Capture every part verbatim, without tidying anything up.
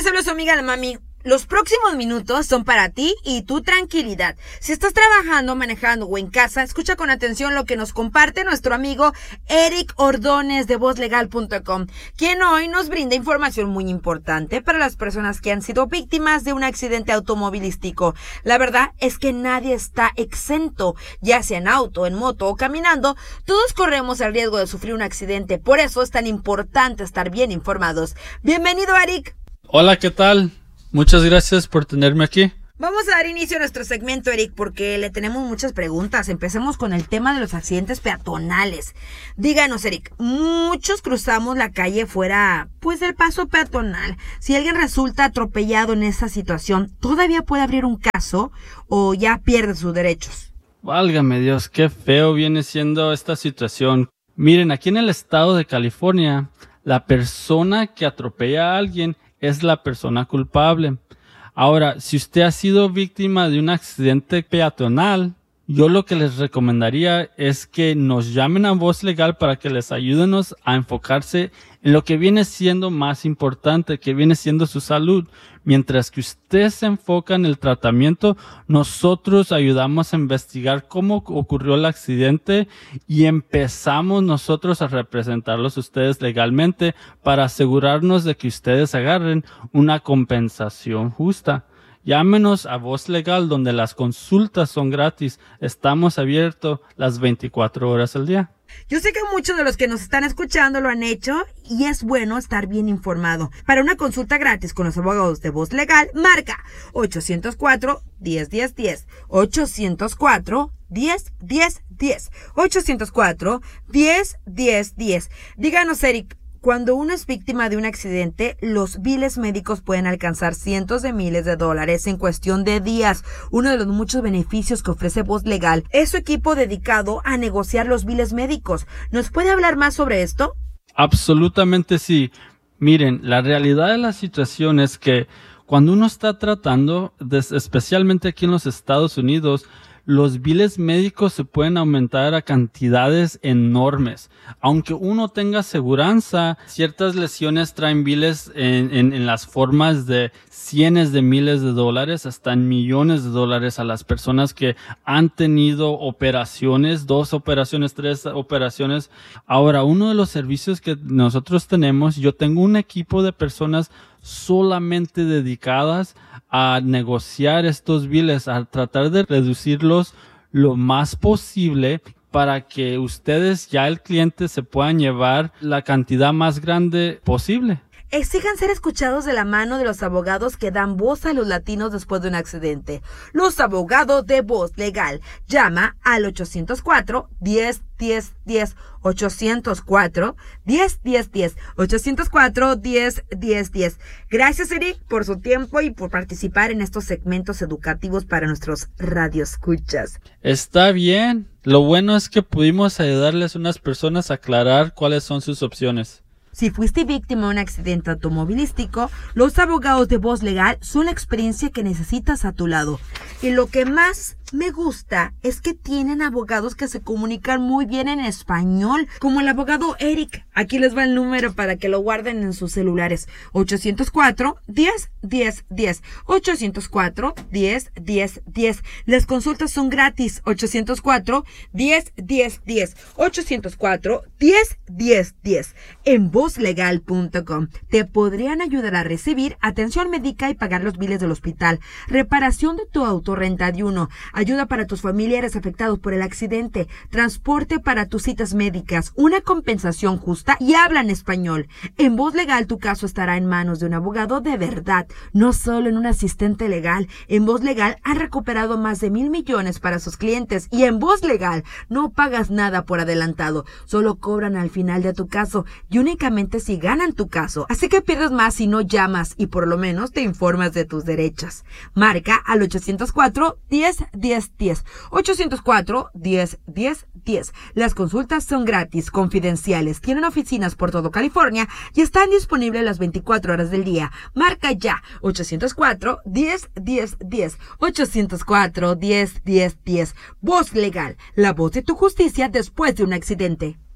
les habla su amiga la Mami. Los próximos minutos son para ti y tu tranquilidad. Si estás trabajando, manejando o en casa, escucha con atención lo que nos comparte nuestro amigo Eric Ordóñez de voz legal punto com, quien hoy nos brinda información muy importante para las personas que han sido víctimas de un accidente automovilístico. La verdad es que nadie está exento, ya sea en auto, en moto o caminando, todos corremos el riesgo de sufrir un accidente. Por eso es tan importante estar bien informados. Bienvenido, Eric. Hola, ¿qué tal? Muchas gracias por tenerme aquí. Vamos a dar inicio a nuestro segmento, Eric, porque le tenemos muchas preguntas. Empecemos con el tema de los accidentes peatonales. Díganos, Eric, muchos cruzamos la calle fuera, pues, del paso peatonal. Si alguien resulta atropellado en esa situación, ¿todavía puede abrir un caso o ya pierde sus derechos? Válgame Dios, qué feo viene siendo esta situación. Miren, aquí en el estado de California, la persona que atropella a alguien es la persona culpable. Ahora, si usted ha sido víctima de un accidente peatonal, yo lo que les recomendaría es que nos llamen a Voz Legal para que les ayúdenos a enfocarse en lo que viene siendo más importante, que viene siendo su salud. Mientras que usted se enfoca en el tratamiento, nosotros ayudamos a investigar cómo ocurrió el accidente y empezamos nosotros a representarlos a ustedes legalmente para asegurarnos de que ustedes agarren una compensación justa. Llámenos a Voz Legal, donde las consultas son gratis. Estamos abiertos las veinticuatro horas al día. Yo sé que muchos de los que nos están escuchando lo han hecho y es bueno estar bien informado. Para una consulta gratis con los abogados de Voz Legal, marca ocho cero cuatro, diez, diez, diez. ocho cero cuatro, diez, diez, diez. ocho cero cuatro, diez, diez, diez. Díganos, Eric, cuando uno es víctima de un accidente, los biles médicos pueden alcanzar cientos de miles de dólares en cuestión de días. Uno de los muchos beneficios que ofrece Voz Legal es su equipo dedicado a negociar los biles médicos. ¿Nos puede hablar más sobre esto? Absolutamente sí. Miren, la realidad de la situación es que cuando uno está tratando, especialmente aquí en los Estados Unidos, los biles médicos se pueden aumentar a cantidades enormes. Aunque uno tenga aseguranza, ciertas lesiones traen biles en, en, en las formas de cientos de miles de dólares, hasta en millones de dólares a las personas que han tenido operaciones, dos operaciones, tres operaciones. Ahora, uno de los servicios que nosotros tenemos, yo tengo un equipo de personas solamente dedicadas a negociar estos biles, a tratar de reducirlos lo más posible para que ustedes, ya el cliente, se puedan llevar la cantidad más grande posible. Exijan ser escuchados de la mano de los abogados que dan voz a los latinos después de un accidente. Los abogados de Voz Legal. Llama al ocho cero cuatro, diez, diez, diez. ocho cero cuatro, diez, diez, diez. ocho cero cuatro, diez, diez, diez. Gracias, Eric, por su tiempo y por participar en estos segmentos educativos para nuestros radioescuchas. Está bien. Lo bueno es que pudimos ayudarles a unas personas a aclarar cuáles son sus opciones. Si fuiste víctima de un accidente automovilístico, los abogados de Voz Legal son la experiencia que necesitas a tu lado. Y lo que más me gusta es que tienen abogados que se comunican muy bien en español, como el abogado Eric. Aquí les va el número para que lo guarden en sus celulares. ocho cero cuatro, diez, diez, diez. ocho cero cuatro, diez, diez, diez. Las consultas son gratis. ocho cero cuatro, diez, diez, diez. ocho cero cuatro, diez, diez, diez. En voz legal punto com te podrían ayudar a recibir atención médica y pagar los biles del hospital, reparación de tu auto, renta de uno, ayuda para tus familiares afectados por el accidente, transporte para tus citas médicas, una compensación justa y hablan español. En Voz Legal tu caso estará en manos de un abogado de verdad, no solo en un asistente legal. En Voz Legal han recuperado más de mil millones para sus clientes y en Voz Legal no pagas nada por adelantado, solo cobran al final de tu caso y únicamente si ganan tu caso. Así que pierdes más si no llamas y por lo menos te informas de tus derechos. Marca al ocho cero cuatro, diez, diez, diez. ocho cero cuatro, diez, diez, diez. Las consultas son gratis, confidenciales, tienen oficinas por todo California y están disponibles las veinticuatro horas del día. Marca ya ocho cero cuatro, diez, diez, diez. ocho cero cuatro, diez, diez, diez. Voz Legal, la voz de tu justicia después de un accidente.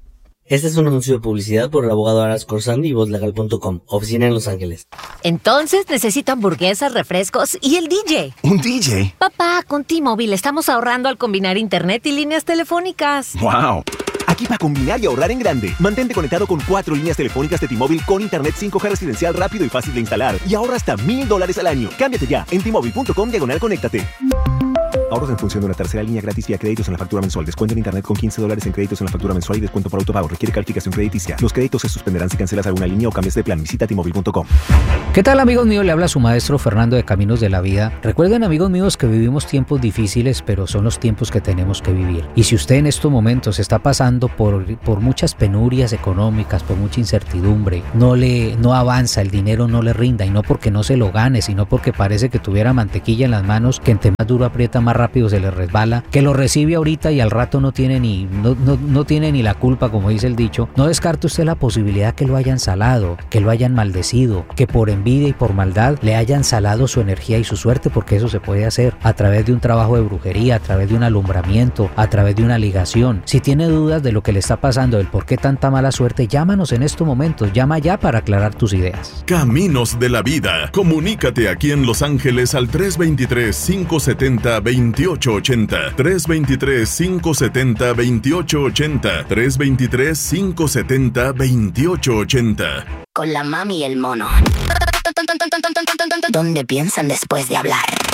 Este es un anuncio de publicidad por el abogado Aras Corsandi y voz legal punto com, oficina en Los Ángeles. Entonces necesito hamburguesas, refrescos y el D J. ¿Un D J? Papá, con T-Mobile estamos ahorrando al combinar internet y líneas telefónicas. ¡Wow! Aquí para combinar y ahorrar en grande. Mantente conectado con cuatro líneas telefónicas de T-Mobile con internet cinco G residencial rápido y fácil de instalar. Y ahorra hasta mil dólares al año. Cámbiate ya en T Mobile punto com diagonal conéctate. Ahorros en función de una tercera línea gratis vía créditos en la factura mensual. Descuento en internet con quince dólares en créditos en la factura mensual y descuento por autopago. Requiere calificación crediticia. Los créditos se suspenderán si cancelas alguna línea o cambias de plan. Visita T Mobile punto com. ¿Qué tal, amigos míos? Le habla su maestro Fernando de Caminos de la Vida. Recuerden, amigos míos, que vivimos tiempos difíciles, pero son los tiempos que tenemos que vivir. Y si usted en estos momentos está pasando por, por muchas penurias económicas, por mucha incertidumbre, no le no avanza, el dinero no le rinda, y no porque no se lo gane, sino porque parece que tuviera mantequilla en las manos, que entre más duro aprieta, más rápido se le resbala, que lo recibe ahorita y al rato no tiene ni no, no, no tiene ni la culpa, como dice el dicho. No descarte usted la posibilidad que lo hayan salado, que lo hayan maldecido, que por envidia y por maldad le hayan salado su energía y su suerte, porque eso se puede hacer a través de un trabajo de brujería, a través de un alumbramiento, a través de una ligación. Si tiene dudas de lo que le está pasando, del por qué tanta mala suerte, llámanos en estos momentos, llama ya para aclarar tus ideas. Caminos de la Vida. Comunícate aquí en Los Ángeles al tres dos tres, cinco siete cero, dos ocho ocho cero, tres dos tres, cinco siete cero, dos ocho ocho cero, tres dos tres, cinco siete cero, dos ocho ocho cero. Con la mami y el mono. ¿Dónde piensan después de hablar?